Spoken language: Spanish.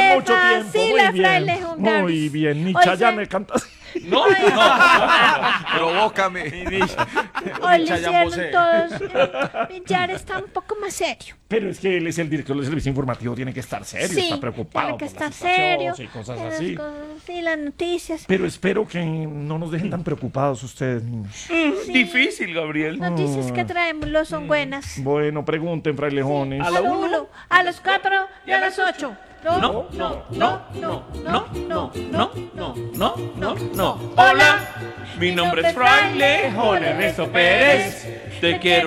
mucho tiempo. Vacila, Muy bien. fraile Juan Gabriel. Muy bien. Ni Hoy Chayanne se- canta así. No, Provócame. Hoy le Chayanne hicieron Bosé. todos. Millar está un poco más serio. Pero es que él es el director del servicio informativo, tiene que estar serio, Sí, está preocupado tiene que por la estar situación serio. y cosas las así. cosas, sí, las noticias. Pero espero que no nos dejen tan preocupados ustedes, niños. difícil, Gabriel. Noticias que traemos no son buenas. Bueno, pregunten, frailejones. A la 1, a las 4 y a las 8. No, no. Hola, mi nombre es Fraile Ernesto Pérez. Te quiero